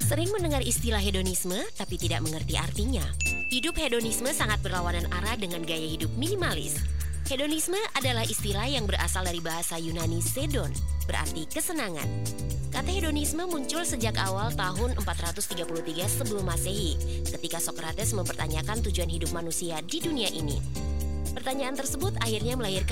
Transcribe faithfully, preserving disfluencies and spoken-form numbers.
Sering mendengar istilah hedonisme tapi tidak mengerti artinya. Hidup hedonisme sangat berlawanan arah dengan gaya hidup minimalis. Hedonisme adalah istilah yang berasal dari bahasa Yunani sedon, berarti kesenangan. Kata hedonisme muncul sejak awal tahun empat ratus tiga puluh tiga sebelum Masehi, ketika Sokrates mempertanyakan tujuan hidup manusia di dunia ini. Pertanyaan tersebut akhirnya melahirkan